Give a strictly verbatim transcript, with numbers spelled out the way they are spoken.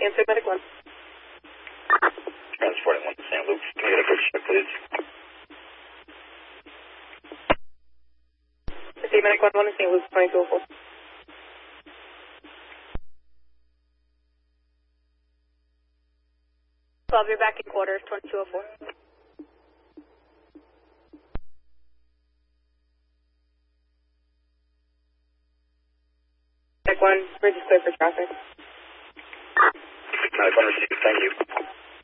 Transit Medic one. Transporting one to Saint Luke's. Can we get a quick check, please? Transit Medic one, one to Saint Luke's, twenty-two oh four. twelve, you're back in quarters, twenty-two oh four. Medic one, bridge is clear for traffic. Medic one received, thank you.